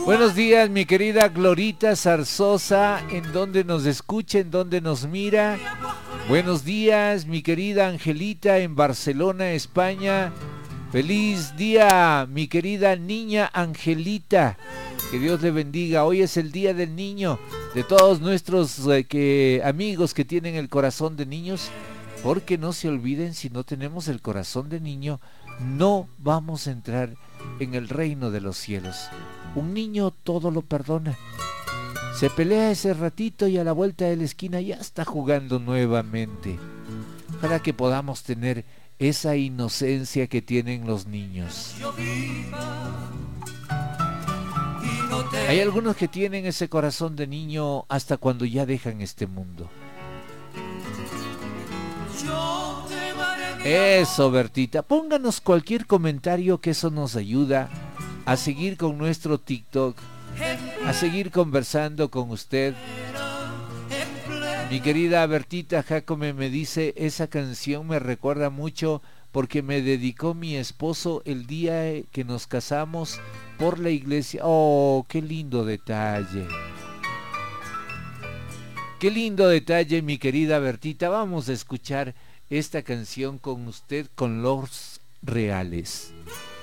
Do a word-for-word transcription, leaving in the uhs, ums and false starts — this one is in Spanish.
Buenos días, mi querida Glorita Zarzosa, en donde nos escucha, en donde nos mira. Buenos días, mi querida Angelita, en Barcelona, España. Feliz día, mi querida niña Angelita. Que Dios le bendiga. Hoy es el día del niño, de todos nuestros eh, que, amigos que tienen el corazón de niños. Porque no se olviden, si no tenemos el corazón de niño, no vamos a entrar en el reino de los cielos. Un niño todo lo perdona. Se pelea ese ratito y a la vuelta de la esquina ya está jugando nuevamente. Para que podamos tener esa inocencia que tienen los niños. Hay algunos que tienen ese corazón de niño hasta cuando ya dejan este mundo. Eso, Bertita, pónganos cualquier comentario, que eso nos ayuda a seguir con nuestro TikTok, a seguir conversando con usted. Mi querida Bertita Jacome me dice, esa canción me recuerda mucho porque me dedicó mi esposo el día que nos casamos por la iglesia. Oh, qué lindo detalle. Qué lindo detalle, mi querida Bertita. Vamos a escuchar esta canción con usted, con Los Reales.